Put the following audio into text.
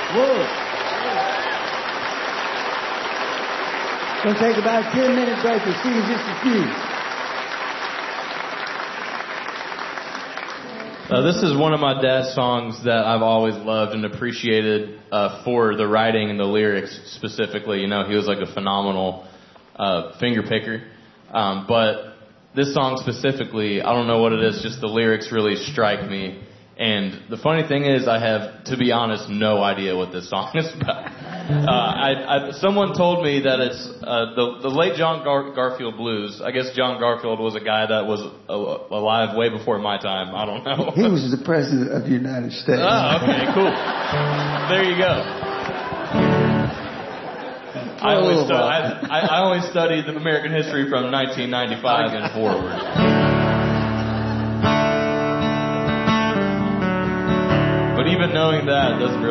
Whoa. Gonna take about a 10-minute break and see just a few. This is one of my dad's songs that I've always loved and appreciated for the writing and the lyrics specifically. You know, he was like a phenomenal finger picker. But this song specifically, I don't know what it is, just the lyrics really strike me. And the funny thing is, I have, to be honest, no idea what this song is about. Someone told me that it's the late John Garfield blues. I guess John Garfield was a guy that was alive way before my time. I don't know. He was the president of the United States. Oh, okay, cool. There you go. I only studied the American history from 1995 and forward. But even knowing that doesn't really